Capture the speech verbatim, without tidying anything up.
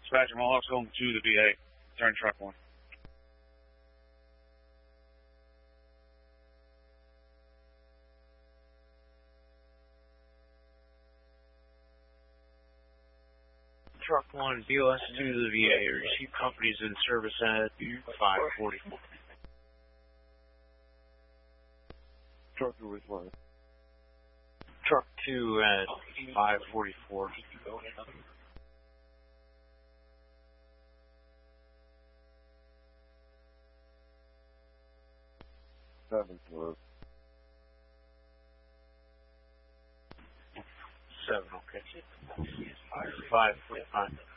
Dispatcher, Mohawk's going to the V A. Turn truck one. Truck one, B O S two to the V A. Receive companies in service at five forty-four. Truck two, which one? Truck two at five forty-four. Seven four. Seven, okay. Five forty-five.